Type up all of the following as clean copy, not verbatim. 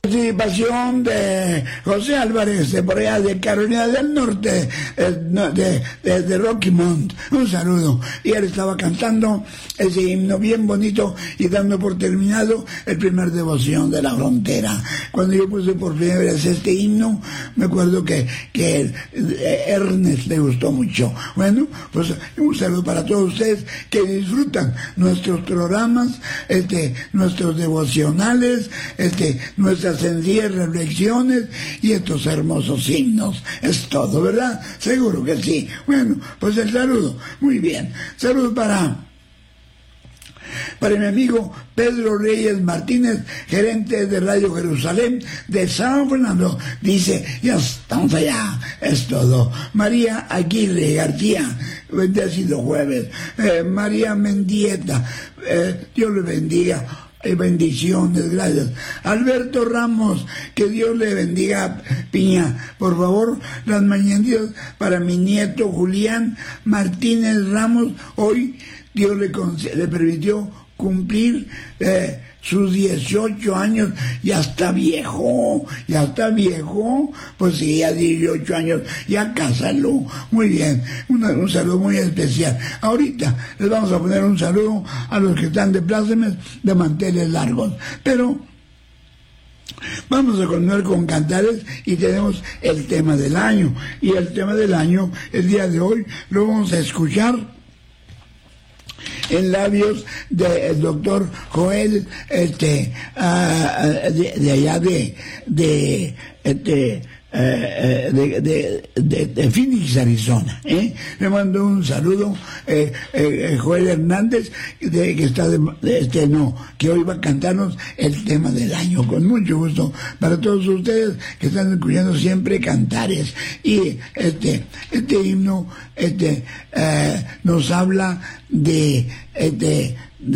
Participación de José Álvarez, de por allá de Carolina del Norte, de Rocky Mount. Un saludo. Y él estaba cantando ese himno bien bonito y dando por terminado el primer devoción de la frontera. Cuando yo puse por primera vez este himno, me acuerdo que Ernest le gustó mucho. Bueno, pues un saludo para todos ustedes que disfrutan nuestros programas, nuestros devocionales, nuestras sencillas reflexiones y estos hermosos himnos. Es todo, ¿verdad? Seguro que sí. Bueno, pues el saludo. Muy bien. Saludo para mi amigo Pedro Reyes Martínez, gerente de Radio Jerusalén de San Fernando. Dice, ya estamos allá, es todo. María Aguirre García, bendecido jueves. María Mendieta, Dios le bendiga. Bendiciones, gracias. Alberto Ramos, que Dios le bendiga. Piña, por favor, las mañanitas para mi nieto Julián Martínez Ramos. Hoy Dios le permitió cumplir sus 18 años. Ya está viejo, pues sí, ya 18 años, ya cásalo. Muy bien, un saludo muy especial. Ahorita les vamos a poner un saludo a los que están de plácemes de manteles largos, pero vamos a continuar con cantares y tenemos el tema del año. Y el tema del año, el día de hoy, lo vamos a escuchar en labios del doctor Joel, de allá de Phoenix, Arizona. Le mando un saludo, Joel Hernández, que está que hoy va a cantarnos el tema del año, con mucho gusto para todos ustedes que están escuchando siempre cantares. Y este himno nos habla del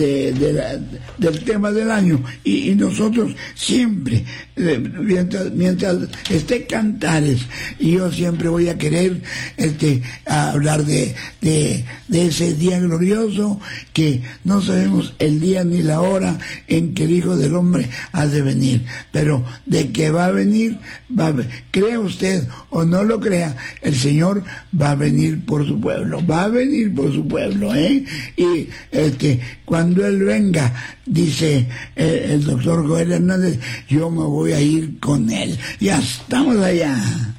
tema del año, y nosotros siempre, mientras esté cantares, y yo siempre voy a querer hablar de ese día glorioso, que no sabemos el día ni la hora en que el Hijo del Hombre ha de venir, pero de que va a venir, crea usted o no lo crea, el Señor va a venir por su pueblo, y cuando Él venga, dice el doctor Joel Hernández, yo me voy a ir con Él. Ya estamos allá.